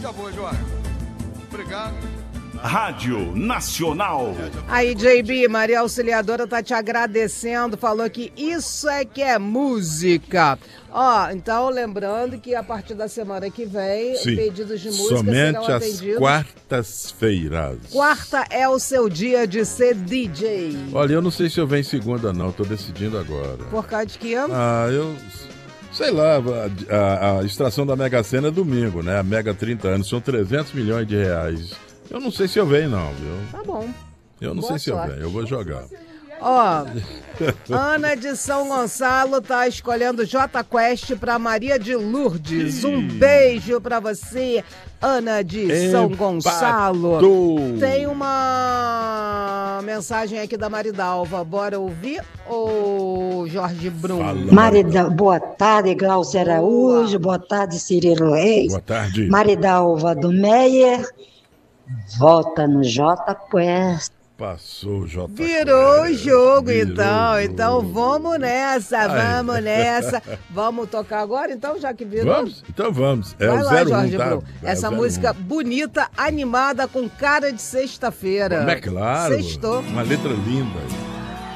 Acabou, Joia. Obrigado. Rádio Nacional. Aí, JB, Maria Auxiliadora tá te agradecendo, falou que isso é que é música. Ó, então lembrando que a partir da semana que vem, Sim, pedidos de música somente serão às atendidos. quartas-feiras. Quarta é o seu dia de ser DJ. Olha, eu não sei se eu venho segunda não, tô decidindo agora. Por causa de que ano? Eu... Sei lá, a extração da Mega Sena é domingo, né? A Mega 30 anos, são 300 milhões de reais. Eu não sei se eu venho não, viu? Tá bom. Eu não sei se eu venho, eu vou jogar. Ó, Ana de São Gonçalo tá escolhendo J Quest pra Maria de Lourdes. Um beijo pra você, Ana de São Gonçalo. Tem uma mensagem aqui da Maridalva. Bora ouvir, ô Jorge Bruno? Maridalva, boa tarde, Glaucia Araújo. Boa tarde, Cirilo Reis. Boa tarde. Maridalva do Meyer. Volta no J Quest. Passou o J. Virou o jogo, então. Então vamos nessa, vamos nessa. Vamos tocar agora, então, já que virou? Vamos? Então vamos. É Vai o lá, 01, Jorge tá? Bru. Essa música bonita, animada, com cara de sexta-feira. É claro. Sextou. Uma letra linda.